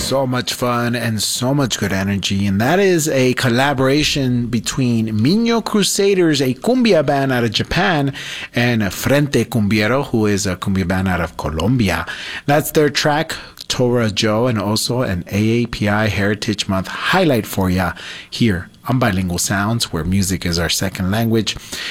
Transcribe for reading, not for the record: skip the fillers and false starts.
so much fun and so much good energy. And that is a collaboration between Miño Crusaders, a cumbia band out of Japan, and Frente Cumbiero, who is a cumbia band out of Colombia. That's their track, Tora Joe, and also an AAPI Heritage Month highlight for ya here on Bilingual Sounds, where music is our second language.